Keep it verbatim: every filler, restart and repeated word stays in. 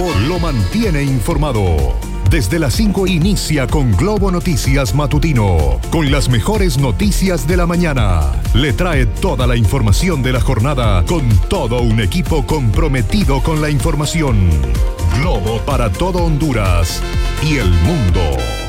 Globo lo mantiene informado. Desde las cinco inicia con Globo Noticias Matutino, con las mejores noticias de la mañana. Le trae toda la información de la jornada con todo un equipo comprometido con la información. Globo para todo Honduras y el mundo.